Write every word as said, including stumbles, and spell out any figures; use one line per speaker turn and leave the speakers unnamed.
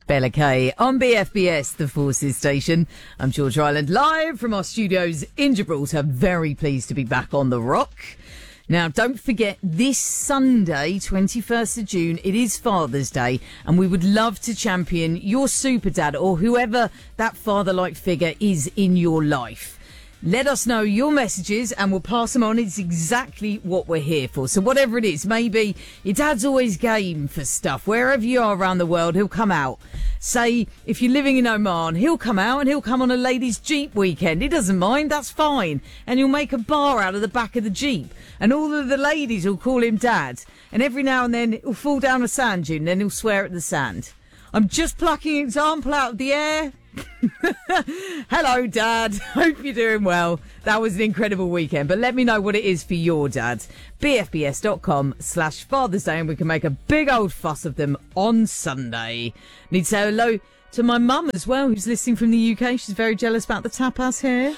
Bella Kay on B F B S, the Forces Station. I'm George Ireland, live from our studios in Gibraltar. Very pleased to be back on the rock. Now, don't forget, this Sunday, twenty-first of June, it is Father's Day, and we would love to champion your super dad or whoever that father-like figure is in your life. Let us know your messages and we'll pass them on. It's exactly what we're here for. So whatever it is, maybe your dad's always game for stuff. Wherever you are around the world, he'll come out. Say, if you're living in Oman, he'll come out and he'll come on a ladies' Jeep weekend. He doesn't mind, that's fine. And he'll make a bar out of the back of the Jeep. And all of the ladies will call him Dad. And every now and then he'll fall down a sand dune and then he'll swear at the sand. I'm just plucking an example out of the air. Hello, Dad. Hope you're doing well. That was an incredible weekend, but let me know what it is for your dad. B F B S dot com slash Father's Day, and we can make a big old fuss of them on Sunday. Need to say hello to my mum as well, who's listening from the U K. She's very jealous about the tapas here.